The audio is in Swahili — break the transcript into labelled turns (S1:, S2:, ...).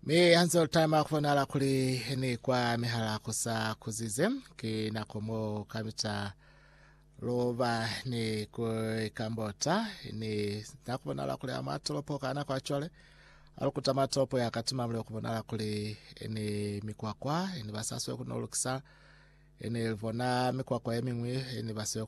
S1: Mi hanzo time akufonala kuli ni kwa mihala kusa kuzize kinakomo kamita lova ni kambota ni nakubonala kuli amatolopo kana kwa chole alukuta matopo ya katima mle kubonala kuli ni mikwakwa ni basaswe kunolukisa ni vona mikwakwa emingwi ni baswe